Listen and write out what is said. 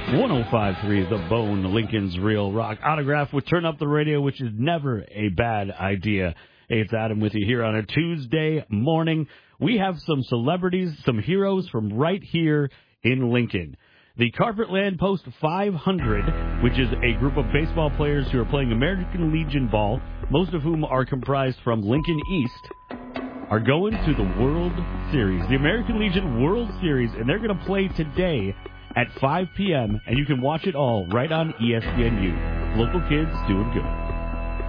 105.3 The Bone, Lincoln's Real Rock. Autograph with Turn Up the Radio, which is never a bad idea. Hey, it's Adam with you here on a Tuesday morning. We have some celebrities, some heroes from right here in Lincoln. The Carpetland Post 500, which is a group of baseball players who are playing American Legion ball, most of whom are comprised from Lincoln East, are going to the World Series, the American Legion World Series, and they're going to play today at 5 p.m., and you can watch it all right on ESPNU. Local kids doing good.